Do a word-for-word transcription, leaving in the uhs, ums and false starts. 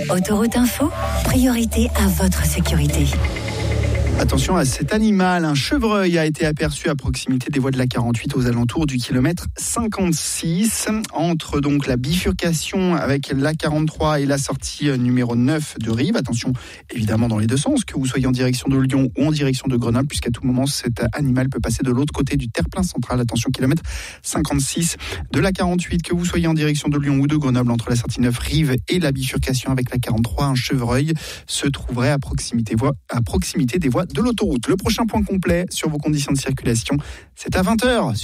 Autoroute Info, priorité à votre sécurité. Attention à cet animal, un chevreuil a été aperçu à proximité des voies de l'A quarante-huit aux alentours du kilomètre cinquante-six, entre donc la bifurcation avec l'A quarante-trois et la sortie numéro neuf de Rive. Attention évidemment dans les deux sens, que vous soyez en direction de Lyon ou en direction de Grenoble, puisqu'à tout moment cet animal peut passer de l'autre côté du terre-plein central. Attention, kilomètre cinquante-six de l'A quarante-huit, que vous soyez en direction de Lyon ou de Grenoble, entre la sortie neuf Rive et la bifurcation avec l'A quarante-trois, un chevreuil se trouverait à proximité, à proximité des voies de l'autoroute. Le prochain point complet sur vos conditions de circulation, c'est à vingt heures.